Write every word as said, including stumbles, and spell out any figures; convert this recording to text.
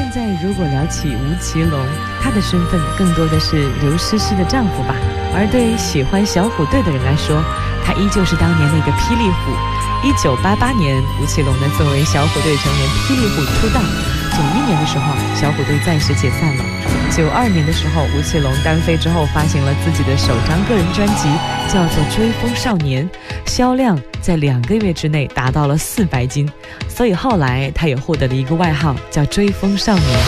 现在如果聊起吴奇隆，他的身份更多的是刘诗诗的丈夫吧。而对于喜欢小虎队的人来说，他依旧是当年那个霹雳虎。一九八八年，吴奇隆呢作为小虎队成员霹雳虎出道。九一年的时候，小虎队暂时解散了。九二年的时候，吴奇隆单飞之后发行了自己的首张个人专辑，叫做《追风少年》，销量在两个月之内达到了四百斤，所以后来他也获得了一个外号叫追风少年。